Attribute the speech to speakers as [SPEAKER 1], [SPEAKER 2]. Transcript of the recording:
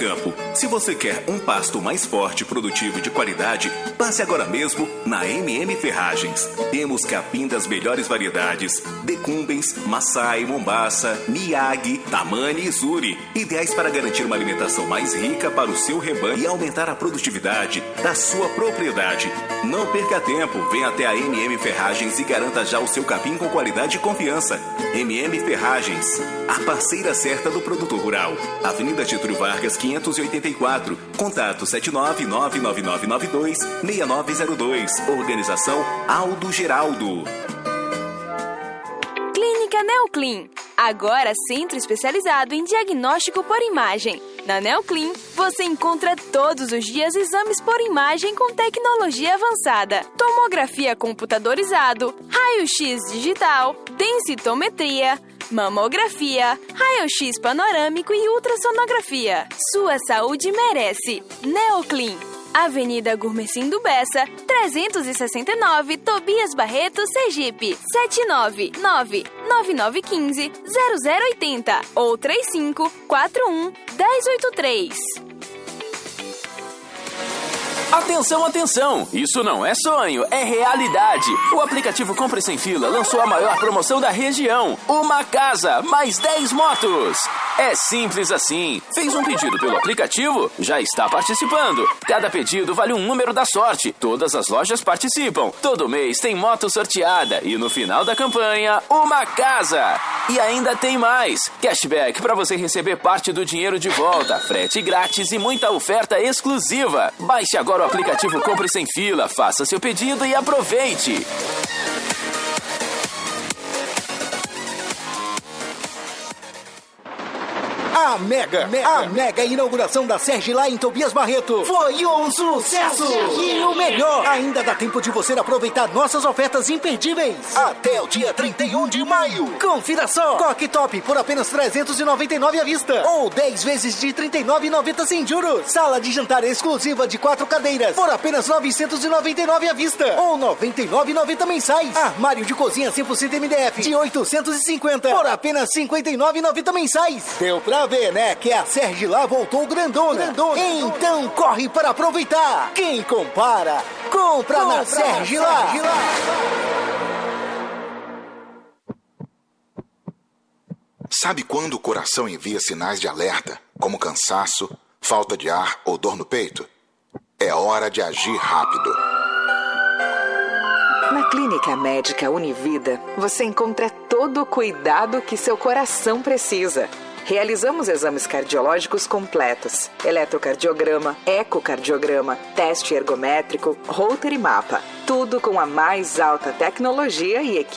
[SPEAKER 1] campo. Se você quer um pasto mais forte, produtivo e de qualidade, passe agora mesmo na MM Ferragens. Temos capim das melhores variedades: decumbens, Maasai, Mombasa, Miyagi, Tamani e Zuri. Ideais para garantir uma alimentação mais rica para o seu rebanho e aumentar a produtividade da sua propriedade. Não perca tempo, venha até a MM Ferragens e garanta já o seu capim com qualidade e confiança. MM Ferragens, a parceira certa do produtor rural. Avenida Getúlio Vargas, 584. Contato 79999926902. Organização Aldo Geraldo.
[SPEAKER 2] Clínica Neoclin. Agora centro especializado em diagnóstico por imagem. Na Neoclin, você encontra todos os dias exames por imagem com tecnologia avançada, tomografia computadorizado, raio-x digital, densitometria, mamografia, raio-x panorâmico e ultrassonografia. Sua saúde merece. Neoclin. Avenida Gurmercindo Bessa, 369, Tobias Barreto, Sergipe, 799-9915-0080 ou 3541-1083.
[SPEAKER 3] Atenção, atenção! Isso não é sonho, é realidade! O aplicativo Compre Sem Fila lançou a maior promoção da região. Uma casa, mais 10 motos! É simples assim. Fez um pedido pelo aplicativo? Já está participando. Cada pedido vale um número da sorte. Todas as lojas participam. Todo mês tem moto sorteada. E no final da campanha, uma casa! E ainda tem mais. Cashback para você receber parte do dinheiro de volta. Frete grátis e muita oferta exclusiva. Baixe agora o aplicativo Compre Sem Fila, faça seu pedido e aproveite!
[SPEAKER 4] A mega inauguração da Sergilá em Tobias Barreto foi um sucesso! E o melhor, ainda dá tempo de você aproveitar nossas ofertas imperdíveis até o dia 31 de maio. Confira só: Coque Top por apenas R$399 à vista ou 10 vezes de R$39,90 sem juros. Sala de jantar exclusiva de 4 cadeiras por apenas R$999 à vista ou R$99,90 mensais. Armário de cozinha 100% MDF de R$850 por apenas R$59,90 mensais. Deu pra ver, né? Que a Sergilá voltou grandona. Então corre para aproveitar. Quem compara, compra na Sergilá.
[SPEAKER 5] Sabe quando o coração envia sinais de alerta, como cansaço, falta de ar ou dor no peito? É hora de agir rápido.
[SPEAKER 6] Na Clínica Médica Univida, você encontra todo o cuidado que seu coração precisa. Realizamos exames cardiológicos completos, eletrocardiograma, ecocardiograma, teste ergométrico, Holter e mapa. Tudo com a mais alta tecnologia e equipe.